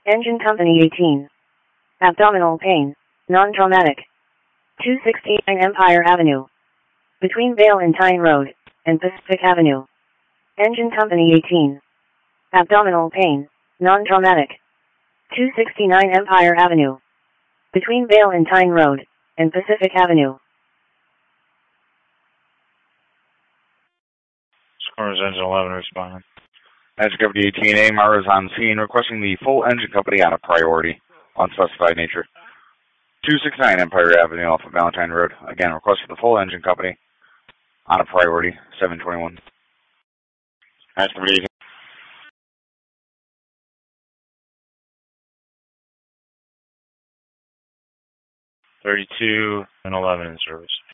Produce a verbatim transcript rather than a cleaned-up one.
Engine Company eighteen. Abdominal pain, non-traumatic. two sixty-nine Empire Avenue. Between Vale and Tyne Road, and Pacific Avenue. Engine Company eighteen. Abdominal pain, non-traumatic. two sixty-nine Empire Avenue. Between Vale and Tyne Road, and Pacific Avenue. Scores Engine eleven responding. Engine Company eighteen, A M R is on scene requesting the full engine company on a priority, unspecified nature. two sixty-nine Empire Avenue off of Valentine Road. Again, request for the full engine company on a priority, seven twenty-one. Engine Company eighteen. thirty-two and eleven in service.